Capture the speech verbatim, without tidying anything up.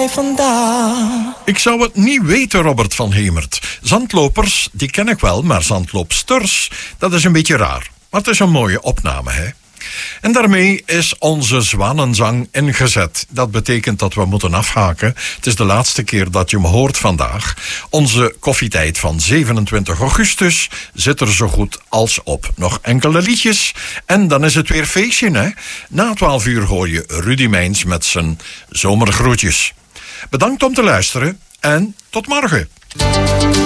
jij vandaan? Ik zou het niet weten, Robert van Hemert. Zandlopers, die ken ik wel, maar zandloopsters, dat is een beetje raar. Maar het is een mooie opname, hè? En daarmee is onze zwanenzang ingezet. Dat betekent dat we moeten afhaken. Het is de laatste keer dat je me hoort vandaag. Onze koffietijd van zevenentwintig augustus zit er zo goed als op. Nog enkele liedjes en dan is het weer feestje, hè? Na twaalf uur hoor je Rudy Meijns met zijn zomergroetjes. Bedankt om te luisteren en tot morgen.